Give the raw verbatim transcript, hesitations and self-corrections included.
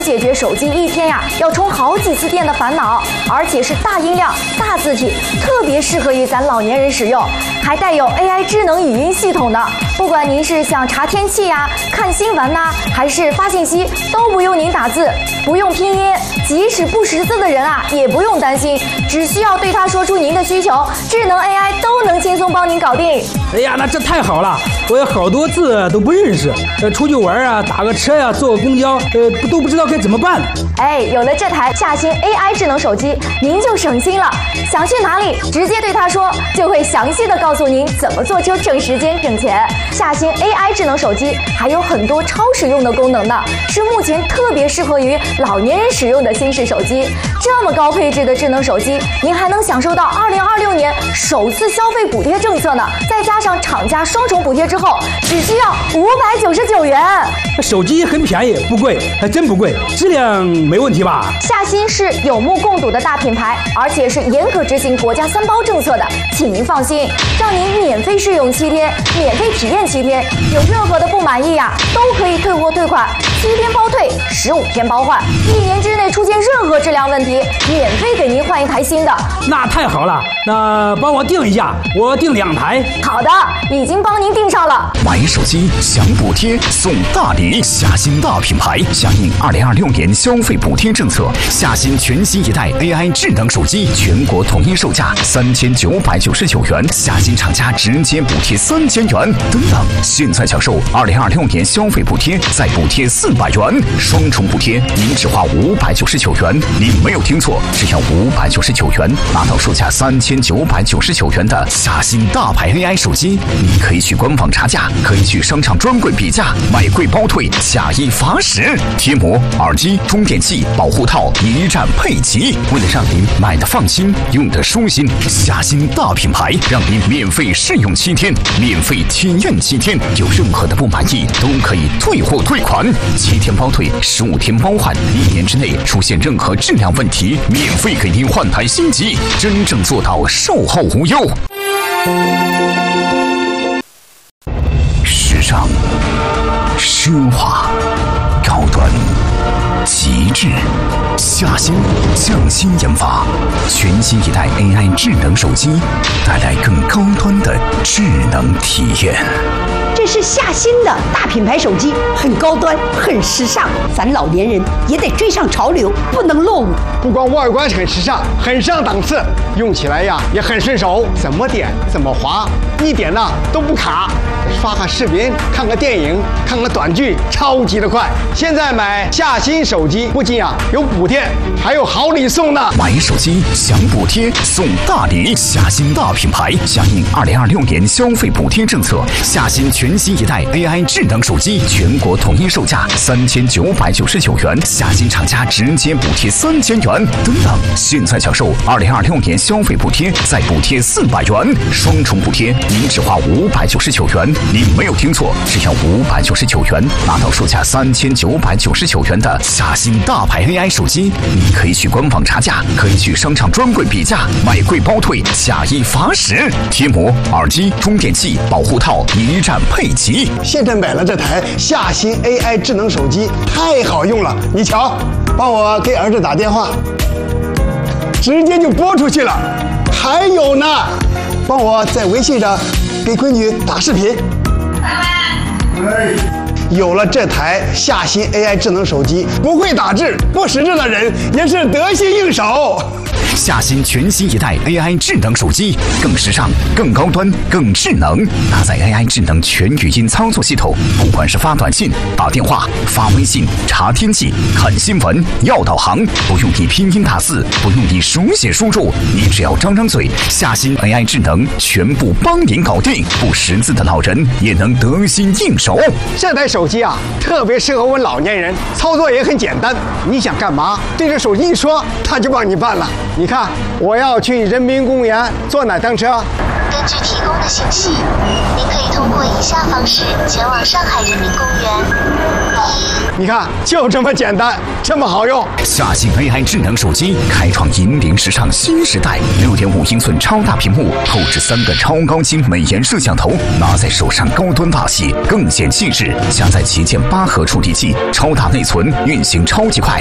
解决手机一天呀要充好几次电的烦恼，而且是大音量、大字体，特别适合于咱老年人使用，还带有 A I 智能语音系统的。不管您是想查天气呀、看新闻呐、啊，还是发信息，都不用您打字，不用拼音，即使不识字的人啊也不用担心，只需要对它说出您的需求，智能 A I 都能轻松帮您搞定。 哎呀，那这太好了！我有好多字都不认识，呃，出去玩啊，打个车呀、啊，坐个公交，呃，都不知道该怎么办。 哎，有了这台夏新 A I 智能手机，您就省心了。想去哪里，直接对它说，就会详细的告诉您怎么做就省时间省钱。夏新 A I 智能手机还有很多超实用的功能呢，是目前特别适合于老年人使用的新式手机。这么高配置的智能手机，您还能享受到二零二六年首次消费补贴政策呢，再加上厂家双重补贴之后，只需要五百九十九元。 手机很便宜，不贵，还真不贵，质量没问题吧？ 夏新是有目共睹的大品牌，而且是严格执行国家三包政策的，请您放心，让您免费试用七天，免费体验七天，有任何的不满意呀、啊，都可以退货退款，七天包退，十五天包换，一年之内出现任何质量问题，免费给您换一台新的。 那太好了，那帮我订一下，我订两台。 好的，已经帮您订上了。 买手机享补贴送大礼，夏新大品牌响应二零二六年消费补贴政策，夏新全新一代 A I 智能手机全国统一售价三千九百九十九元，夏新厂家直接补贴三千元。等等，现在享受二零二六年消费补贴，再补贴四百元，双重补贴，您只花五百九十九元。您没有听错，只要五百九十九元，拿到售价三千九百九十九元的夏新大牌 A I 手机。你可以去官网查价，可以去商场专柜比价，买贵包退，假一罚十。贴膜、耳机、充电器、保护套一站配齐，为了让您买的放心，用的舒心，夏新大品牌让您免费试用七天，免费体验七天，有任何的不满意都可以退货退款，七天包退，十五天包换，一年之内出现任何质量问题，免费给您换台新机，真正做到售后无忧。时尚、奢华、高端、极致，夏新匠心研发全新一代 A I 智能手机，带来更高端的智能体验。 这是夏新的大品牌手机，很高端，很时尚，咱老年人也得追上潮流，不能落伍。 不光外观很时尚，很上档次，用起来呀也很顺手，怎么点怎么滑，一点呐都不卡。刷个视频，看个电影，看个短剧，超级的快。现在买夏新手机，不仅啊有补贴，还有好礼送呢。 买手机享补贴送大礼，夏新大品牌响应二零二六年消费补贴政策，夏新全新一代 A I 智能手机全国统一售价三千九百九十九元，夏新厂家直接补贴三千元。等等，现在享受二零二六年消费补贴，再补贴四百元，双重补贴，您只花五百九十九元。您没有听错，只要五百九十九元，拿到售价三千九百九十九元的夏新大牌 A I 手机。你可以去官网查价，可以去商场专柜比价，买贵包退，假一罚十。贴膜、耳机、充电器、保护套一站配齐。 现在买了这台夏新 A I 智能手机，太好用了。你瞧，帮我给儿子打电话，直接就拨出去了。还有呢，帮我在微信上给闺女打视频。有了这台夏新 A I 智能手机，不会打字、不识字的人也是得心应手。 夏新全新一代 A I 智能手机，更时尚、更高端、更智能，搭载 A I 智能全语音操作系统，不管是发短信、打电话、发微信、查天气、看新闻、要导航，不用你拼音打字，不用你手写输入，你只要张张嘴，夏新 A I 智能全部帮您搞定，不识字的老人也能得心应手。 这台手机啊，特别适合我们老年人，操作也很简单，你想干嘛，对着手机一说，它就帮你办了。你看，我要去人民公园坐哪趟车？ 东据提供的信息，您可以通过以下方式前往上海人民公园。 你看，就这么简单，这么好用。 夏信 A I 智能手机开创引领时尚新时代，六点五英寸超大屏幕，后置三个超高清美颜摄像头，拿在手上高端大气，更显气质。加载旗舰八核处理器，超大内存，运行超级快。